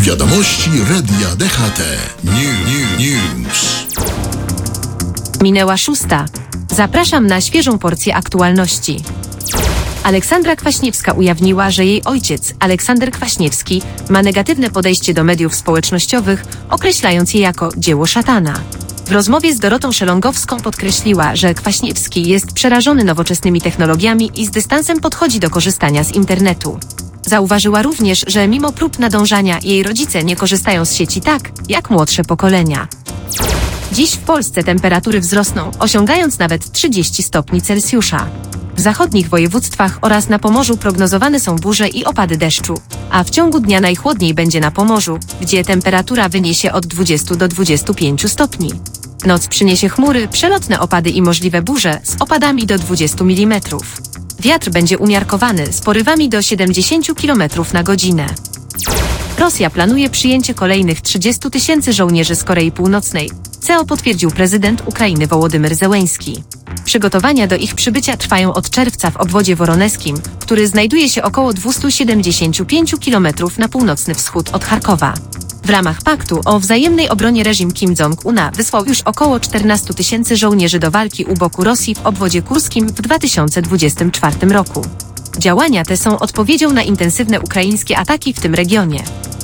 Wiadomości Radia DHT. News. Minęła 6. Zapraszam na świeżą porcję aktualności. Aleksandra Kwaśniewska ujawniła, że jej ojciec, Aleksander Kwaśniewski, ma negatywne podejście do mediów społecznościowych, określając je jako dzieło szatana. W rozmowie z Dorotą Szelongowską podkreśliła, że Kwaśniewski jest przerażony nowoczesnymi technologiami i z dystansem podchodzi do korzystania z internetu. Zauważyła również, że mimo prób nadążania jej rodzice nie korzystają z sieci tak, jak młodsze pokolenia. Dziś w Polsce temperatury wzrosną, osiągając nawet 30 stopni Celsjusza. W zachodnich województwach oraz na Pomorzu prognozowane są burze i opady deszczu, a w ciągu dnia najchłodniej będzie na Pomorzu, gdzie temperatura wyniesie od 20 do 25 stopni. Noc przyniesie chmury, przelotne opady i możliwe burze z opadami do 20 mm. Wiatr będzie umiarkowany z porywami do 70 km na godzinę. Rosja planuje przyjęcie kolejnych 30 000 żołnierzy z Korei Północnej, co potwierdził prezydent Ukrainy Wołodymyr Zełenski. Przygotowania do ich przybycia trwają od czerwca w obwodzie woroneskim, który znajduje się około 275 km na północny wschód od Charkowa. W ramach paktu o wzajemnej obronie reżim Kim Jong-una wysłał już około 14 000 żołnierzy do walki u boku Rosji w obwodzie kurskim w 2024 roku. Działania te są odpowiedzią na intensywne ukraińskie ataki w tym regionie.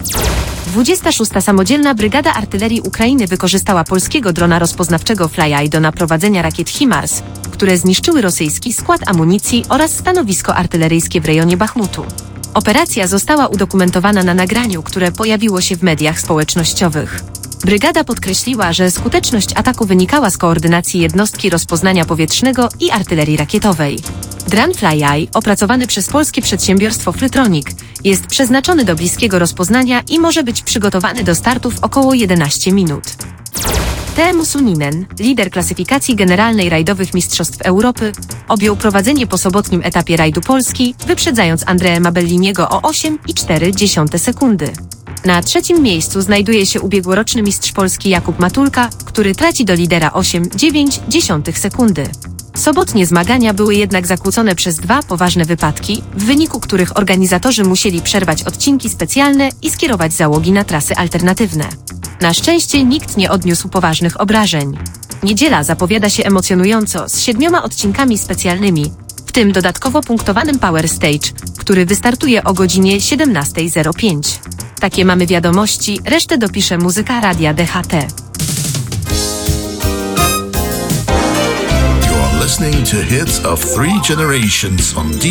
26. Samodzielna Brygada Artylerii Ukrainy wykorzystała polskiego drona rozpoznawczego Fly-Eye do naprowadzenia rakiet HIMARS, które zniszczyły rosyjski skład amunicji oraz stanowisko artyleryjskie w rejonie Bachmutu. Operacja została udokumentowana na nagraniu, które pojawiło się w mediach społecznościowych. Brygada podkreśliła, że skuteczność ataku wynikała z koordynacji jednostki rozpoznania powietrznego i artylerii rakietowej. Dron Fly-Eye, opracowany przez polskie przedsiębiorstwo Flytronic, jest przeznaczony do bliskiego rozpoznania i może być przygotowany do startu w około 11 minut. Teemu Suninen, lider klasyfikacji generalnej rajdowych Mistrzostw Europy, objął prowadzenie po sobotnim etapie rajdu Polski, wyprzedzając Andrea Belliniego o 8,4 sekundy. Na trzecim miejscu znajduje się ubiegłoroczny mistrz Polski Jakub Matulka, który traci do lidera 8,9 sekundy. Sobotnie zmagania były jednak zakłócone przez 2 poważne wypadki, w wyniku których organizatorzy musieli przerwać odcinki specjalne i skierować załogi na trasy alternatywne. Na szczęście nikt nie odniósł poważnych obrażeń. Niedziela zapowiada się emocjonująco z 7 odcinkami specjalnymi, w tym dodatkowo punktowanym Power Stage, który wystartuje o godzinie 17:05. Takie mamy wiadomości, resztę dopisze muzyka Radia DHT. Listening to hits of 3 generations on